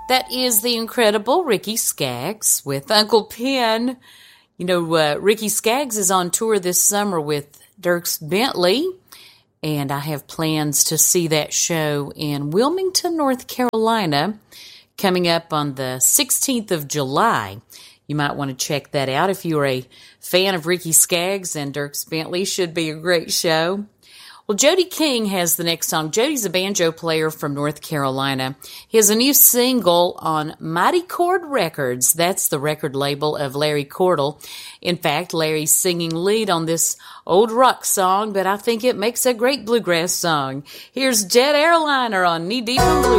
That is the incredible Ricky Skaggs with Uncle Pen. You know, Ricky Skaggs is on tour this summer with Dierks Bentley, and I have plans to see that show in Wilmington, North Carolina, coming up on the 16th of July. You might want to check that out if you're a fan of Ricky Skaggs, and Dierks Bentley should be a great show. Well, Jody King has the next song. Jody's a banjo player from North Carolina. He has a new single on Mighty Chord Records. That's the record label of Larry Cordell. In fact, Larry's singing lead on this old rock song, but I think it makes a great bluegrass song. Here's Jet Airliner on Knee Deep in Bluegrass.